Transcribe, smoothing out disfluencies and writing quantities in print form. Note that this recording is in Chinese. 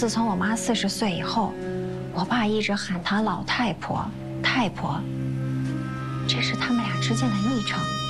自从我妈40岁以后，我爸一直喊她老太婆、太婆，这是他们俩之间的昵称。